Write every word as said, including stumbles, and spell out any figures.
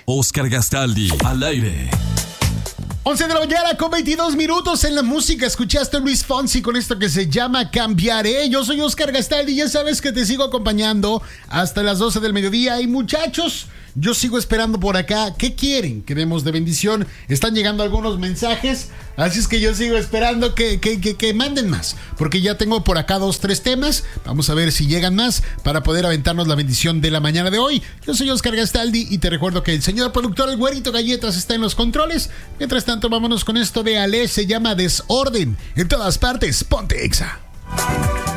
Oscar Gastaldi, al aire. once de la mañana con veintidós minutos en la música. Escuchaste a Luis Fonsi con esto que se llama Cambiaré. Yo soy Oscar Gastaldi y ya sabes que te sigo acompañando hasta las doce del mediodía. Y muchachos, yo sigo esperando por acá. ¿Qué quieren que demos de bendición? Están llegando algunos mensajes, así es que yo sigo esperando que, que, que, que manden más, porque ya tengo por acá dos, tres temas. Vamos a ver si llegan más para poder aventarnos la bendición de la mañana de hoy. Yo soy Oscar Gastaldi y te recuerdo que el señor productor, el güerito Galletas, está en los controles. Mientras tanto, vámonos con esto de Ale, se llama Desorden. En todas partes, ponte Exa.